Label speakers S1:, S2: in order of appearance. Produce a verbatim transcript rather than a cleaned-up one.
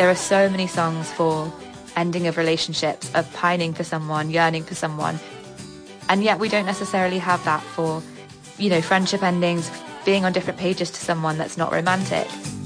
S1: There are so many songs for ending of relationships, of pining for someone, yearning for someone. And yet we don't necessarily have that for, you know, friendship endings, being on different pages to someone that's not romantic.